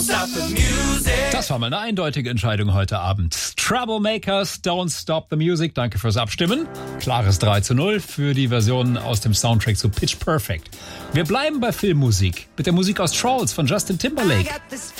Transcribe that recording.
Das war mal eine eindeutige Entscheidung heute Abend. Troublemakers, Don't Stop the Music. Danke fürs Abstimmen. Klares 3:0 für die Version aus dem Soundtrack zu Pitch Perfect. Wir bleiben bei Filmmusik mit der Musik aus Trolls von Justin Timberlake.